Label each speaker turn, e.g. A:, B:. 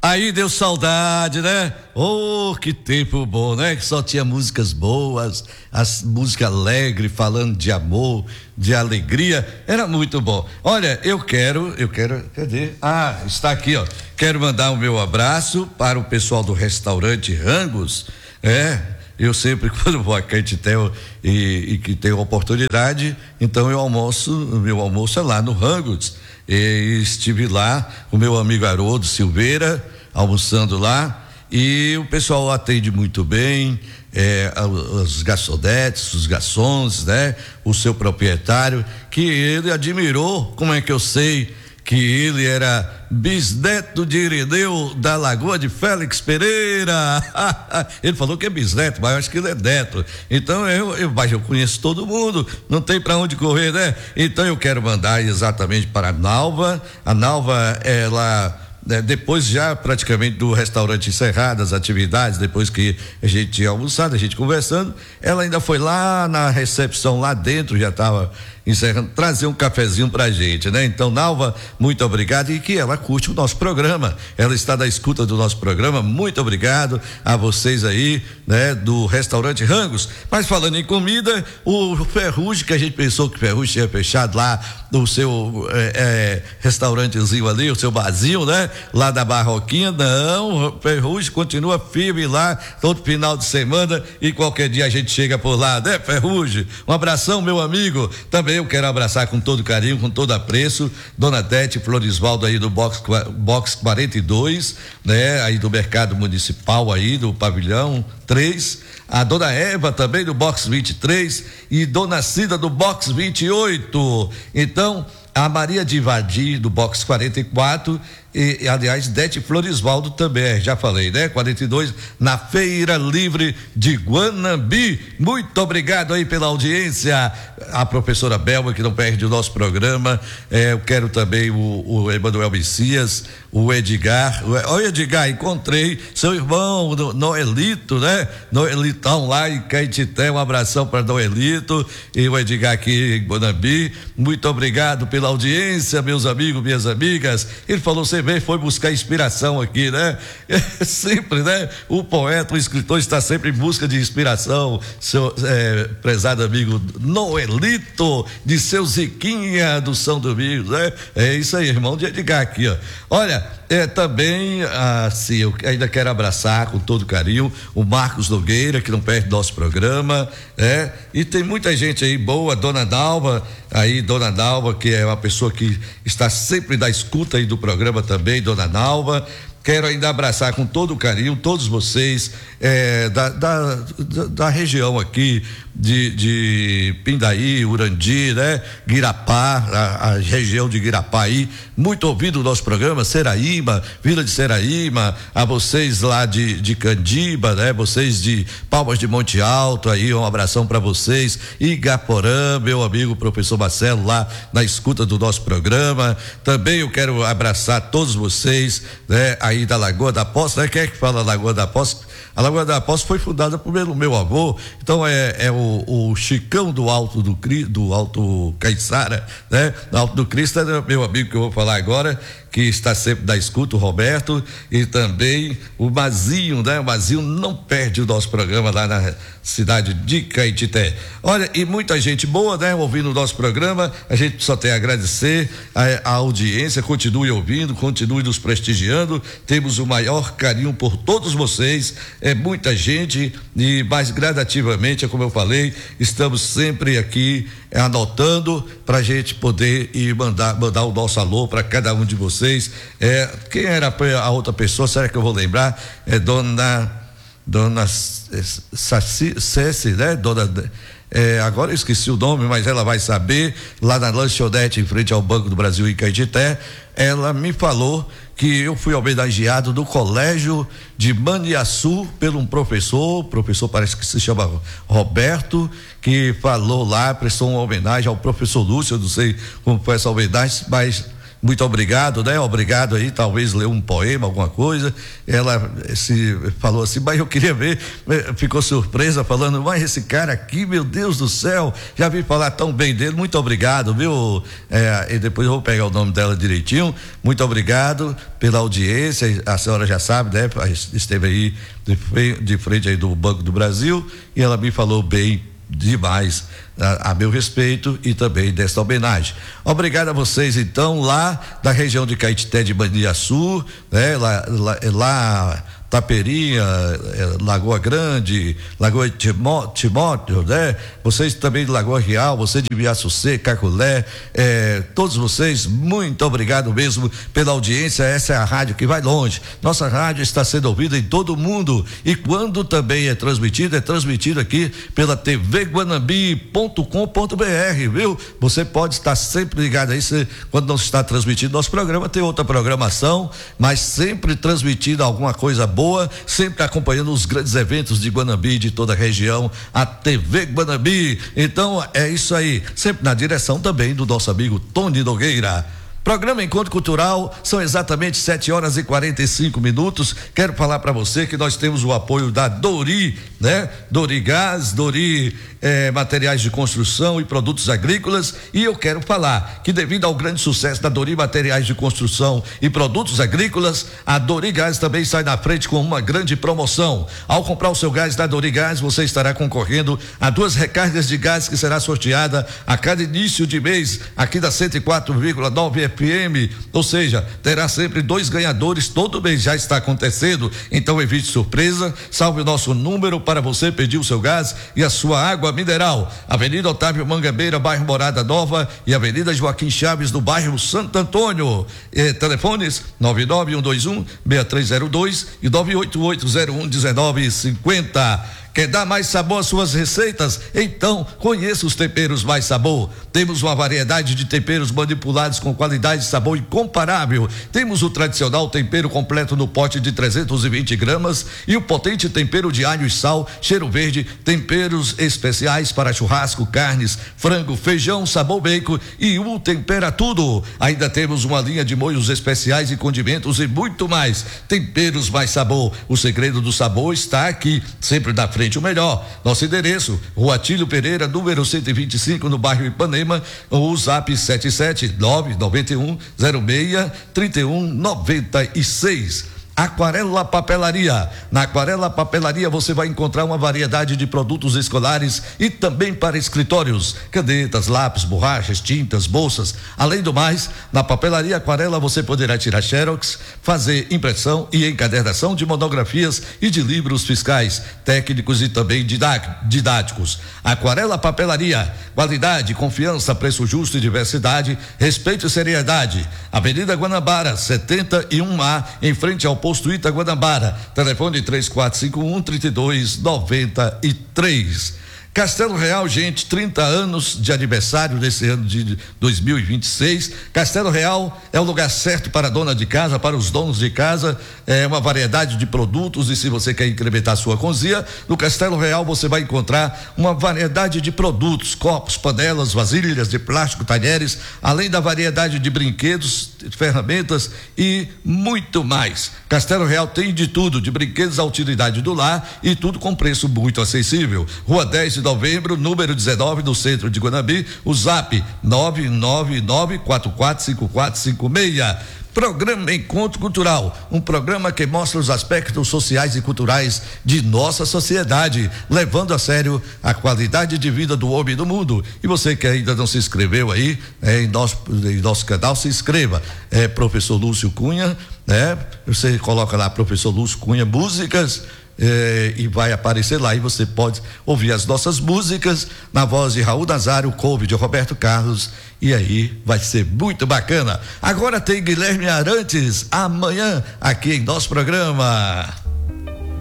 A: Aí deu saudade, né? Oh, que tempo bom, né? Que só tinha músicas boas, as música alegre, falando de amor, de alegria, era muito bom. Olha, eu quero, cadê? Ah, está aqui, ó. Quero mandar o meu abraço para o pessoal do restaurante Rangos. Eu sempre, quando vou a Caetité e que tenho oportunidade, então meu almoço é lá no Rangos. E estive lá com o meu amigo Haroldo Silveira, almoçando lá, e o pessoal atende muito bem, os garçonetes, os garçons, né? O seu proprietário, que ele admirou, como é que eu sei que ele era bisneto de Irineu da Lagoa de Félix Pereira? Ele falou que é bisneto, mas eu acho que ele é neto. Então mas eu conheço todo mundo, não tem para onde correr, né? Então eu quero mandar exatamente para a Nalva. A Nalva, ela, depois já praticamente do restaurante encerrado as atividades, depois que a gente tinha almoçado, a gente conversando, ela ainda foi lá na recepção, lá dentro, já estava encerrando, trazer um cafezinho pra gente, né? Então, Nalva, muito obrigado, e que ela curte o nosso programa, ela está da escuta do nosso programa. Muito obrigado a vocês aí, né? Do restaurante Rangos. Mas falando em comida, o Ferrugem, que a gente pensou que o Ferrugem tinha fechado lá no seu restaurantezinho ali, o seu barzinho, né? Lá da Barroquinha, não, o Ferrugem continua firme lá, todo final de semana, e qualquer dia a gente chega por lá, né, Ferrugem? Um abração, meu amigo. Também eu quero abraçar com todo carinho, com todo apreço, Dona Dete Florisvaldo aí do box 42, né? Aí do Mercado Municipal aí, do Pavilhão 3, a Dona Eva também do box 23 e Dona Cida do box 28. Então, a Maria de Vadir do box 44 e aliás, Dete Florisvaldo também, já falei, né? 42 na Feira Livre de Guanambi. Muito obrigado aí pela audiência. A professora Belma, que não perde o nosso programa. Eu quero também o Emanuel Messias, o Edgar. Oi, Edgar, encontrei seu irmão Noelito, né? Noelitão lá em Caetité. Um abração para Noelito e o Edgar aqui em Guanambi. Muito obrigado pela audiência, meus amigos, minhas amigas. Ele falou sempre, foi buscar inspiração aqui, né? Sempre, né? O poeta, o escritor está sempre em busca de inspiração. Seu prezado amigo Noelito, de seu Ziquinha do São Domingos, né? É isso aí, irmão de Edgar aqui, ó. Olha, também, assim, eu ainda quero abraçar com todo carinho o Marcos Nogueira, que não perde nosso programa, e tem muita gente aí boa, Dona Dalva, que é uma pessoa que está sempre na escuta aí do programa também, Dona Dalva. Quero ainda abraçar com todo carinho todos vocês da região aqui de Pindaí, Urandi, né? Guirapá, a região de Guirapá aí, muito ouvido o nosso programa, Seraíma, Vila de Seraíma, a vocês lá de Candiba, né? Vocês de Palmas de Monte Alto aí, um abração para vocês. Igaporã, meu amigo professor Marcelo lá na escuta do nosso programa. Também eu quero abraçar todos vocês, né? Aí da Lagoa da Posse, né? Quem é que fala Lagoa da Posse? A Lagoa da Posse foi fundada pelo meu avô, então é o Chicão do Alto Caiçara, né? Do Alto do Cristo, é meu amigo que eu vou falar agora, que está sempre da escuta, o Roberto, e também o Mazinho, né? O Mazinho não perde o nosso programa lá na cidade de Caetité. Olha, e muita gente boa, né? Ouvindo o nosso programa, a gente só tem a agradecer a audiência, continue ouvindo, continue nos prestigiando, temos o maior carinho por todos vocês, muita gente, e mais gradativamente, como eu falei, estamos sempre aqui anotando para a gente poder ir mandar o nosso alô para cada um de vocês. Quem era a outra pessoa? Será que eu vou lembrar? Dona Ceci, né? Agora eu esqueci o nome, mas ela vai saber, lá na lanchonete em frente ao Banco do Brasil em Caetité. Ela me falou que eu fui homenageado no colégio de Maniaçu por um professor parece que se chama Roberto, que falou lá, prestou uma homenagem ao professor Lúcio. Eu não sei como foi essa homenagem, mas muito obrigado, né? Obrigado aí, talvez ler um poema, alguma coisa. Ela se falou assim, mas eu queria ver, ficou surpresa falando, mas esse cara aqui, meu Deus do céu, já vi falar tão bem dele, muito obrigado, viu? E depois eu vou pegar o nome dela direitinho. Muito obrigado pela audiência, a senhora já sabe, né? Esteve aí de frente aí do Banco do Brasil e ela me falou bem demais a meu respeito e também desta homenagem. Obrigado a vocês então lá da região de Caetité de Bandiaçu, né? Lá Taperinha, Lagoa Grande, Lagoa Timóteo, né? Vocês também de Lagoa Real, você de Viaçucê, Caculé, todos vocês, muito obrigado mesmo pela audiência. Essa é a rádio que vai longe. Nossa rádio está sendo ouvida em todo o mundo e quando também é transmitido aqui pela tvguanambi.com.br, viu? Você pode estar sempre ligado aí, quando não está transmitindo nosso programa, tem outra programação, mas sempre transmitindo alguma coisa boa, sempre acompanhando os grandes eventos de Guanambi, de toda a região, a TV Guanambi. Então é isso aí, sempre na direção também do nosso amigo Tony Nogueira. Programa Encontro Cultural, são exatamente 7h45. Quero falar para você que nós temos o apoio da Dori, né? Dori Gás, Dori Materiais de Construção e Produtos Agrícolas, e eu quero falar que devido ao grande sucesso da Dori Materiais de Construção e Produtos Agrícolas, a Dori Gás também sai na frente com uma grande promoção. Ao comprar o seu gás da Dori Gás, você estará concorrendo a 2 recargas de gás que será sorteada a cada início de mês aqui da 104,9 FM, ou seja, terá sempre 2 ganhadores todo mês, já está acontecendo, então evite surpresa, salve o nosso número para você pedir o seu gás e a sua água mineral. Avenida Otávio Mangabeira, bairro Morada Nova, e Avenida Joaquim Chaves, no bairro Santo Antônio. Telefones 99121-6302 e 988011950. Quer dar mais sabor às suas receitas? Então, conheça os temperos Mais Sabor. Temos uma variedade de temperos manipulados com qualidade e sabor incomparável. Temos o tradicional tempero completo no pote de 320 gramas e o potente tempero de alho e sal, cheiro verde, temperos especiais para churrasco, carnes, frango, feijão, sabor bacon e o tempera tudo. Ainda temos uma linha de molhos especiais e condimentos e muito mais. Temperos Mais Sabor. O segredo do sabor está aqui, sempre na frente o melhor. Nosso endereço, Rua Atílio Pereira, número 125, no bairro Ipanema, ou o zap 77991063196. Aquarela Papelaria. Na Aquarela Papelaria você vai encontrar uma variedade de produtos escolares e também para escritórios, canetas, lápis, borrachas, tintas, bolsas. Além do mais, na Papelaria Aquarela você poderá tirar xerox, fazer impressão e encadernação de monografias e de livros fiscais, técnicos e também didáticos. Aquarela Papelaria, qualidade, confiança, preço justo e diversidade, respeito e seriedade. Avenida Guanabara, 71A, em frente ao posto Itaguanabara. Telefone 3451-3293. Castelo Real, gente, 30 anos de aniversário desse ano de 2026. Castelo Real é o lugar certo para a dona de casa, para os donos de casa, uma variedade de produtos, e se você quer incrementar sua cozinha, no Castelo Real você vai encontrar uma variedade de produtos, copos, panelas, vasilhas de plástico, talheres, além da variedade de brinquedos, ferramentas e muito mais. Castelo Real tem de tudo, de brinquedos à utilidade do lar e tudo com preço muito acessível. Rua 10 de Novembro, número 19, no centro de Guanambi, o zap 999445456. Programa Encontro Cultural, um programa que mostra os aspectos sociais e culturais de nossa sociedade, levando a sério a qualidade de vida do homem e do mundo. E você que ainda não se inscreveu aí, em nosso canal, se inscreva. Professor Lúcio Cunha, né? Você coloca lá Professor Lúcio Cunha Músicas, e vai aparecer lá e você pode ouvir as nossas músicas na voz de Raul Nazário, couve de Roberto Carlos, e aí vai ser muito bacana. Agora tem Guilherme Arantes amanhã aqui em nosso programa.